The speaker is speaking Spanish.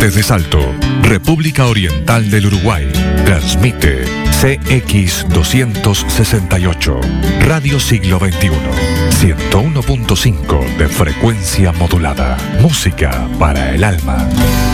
desde Salto, República Oriental del Uruguay. Transmite CX268, Radio Siglo XXI, 101.5 de frecuencia modulada. Música para el alma.